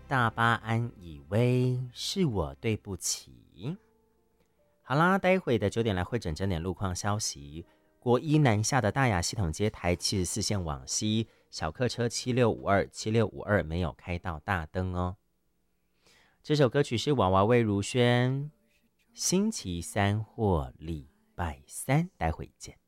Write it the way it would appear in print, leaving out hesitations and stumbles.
大巴安以为是我对不起。好啦，待会的9点来会整点路况消息。国一南下的大雅系统街台74线往西，小客车7652没有开到大灯哦。这首歌曲是娃娃魏如萱，星期三或礼拜三，待会见。